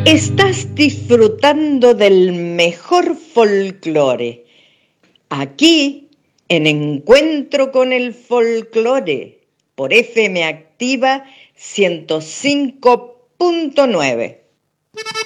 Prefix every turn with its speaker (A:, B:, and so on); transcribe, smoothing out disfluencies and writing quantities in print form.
A: Estás disfrutando del mejor folclore, aquí en Encuentro con el Folclore, por FM Activa 105.9.